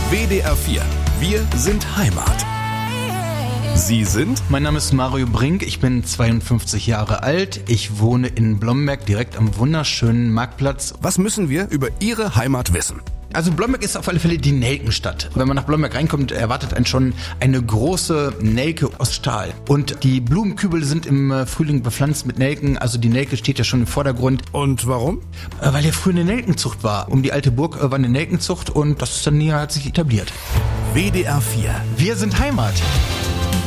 WDR 4. Wir sind Heimat. Sie sind? Mein Name ist Mario Brink, ich bin 52 Jahre alt. Ich wohne in Blomberg, direkt am wunderschönen Marktplatz. Was müssen wir über Ihre Heimat wissen? Also Blomberg ist auf alle Fälle die Nelkenstadt. Wenn man nach Blomberg reinkommt, erwartet einen schon eine große Nelke aus Stahl. Und die Blumenkübel sind im Frühling bepflanzt mit Nelken. Also die Nelke steht ja schon im Vordergrund. Und warum? Weil ja früher eine Nelkenzucht war. Um die alte Burg war eine Nelkenzucht und das ist dann hier, hat sich etabliert. WDR 4. Wir sind Heimat.